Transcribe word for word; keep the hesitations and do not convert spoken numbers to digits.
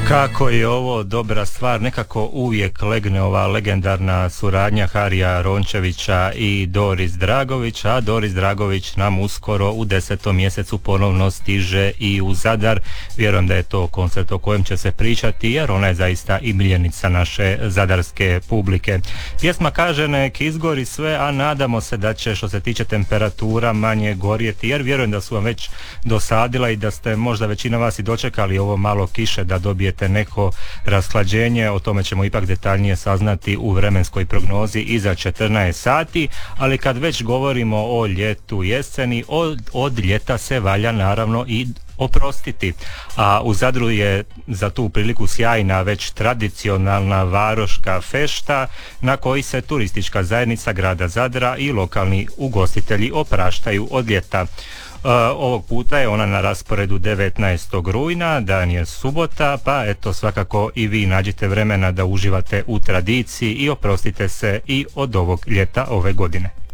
Kako je ovo dobra stvar, nekako uvijek legne ova legendarna suradnja Harija Rončevića i Doris Dragović, a Doris Dragović nam uskoro u desetom mjesecu ponovno stiže i u Zadar. Vjerujem da je to koncert o kojem će se pričati, jer ona je zaista i miljenica naše zadarske publike. Pjesma kaže nek izgori sve, a nadamo se da će, što se tiče temperatura, manje gorjeti, jer vjerujem da su vam već dosadila i da ste možda većina vas i dočekali ovo malo kiše da dobijete neko rashlađenje. O tome ćemo ipak detaljnije saznati u vremenskoj prognozi iza četrnaest sati, ali kad već govorimo o ljetu, jeseni, od, od ljeta se valja naravno i oprostiti, a u Zadru je za tu priliku sjajna već tradicionalna varoška fešta na koji se turistička zajednica grada Zadra i lokalni ugostitelji opraštaju od ljeta. Uh, ovog puta je ona na rasporedu devetnaestog rujna, dan je subota, pa eto svakako i vi nađite vremena da uživate u tradiciji i oprostite se i od ovog ljeta ove godine.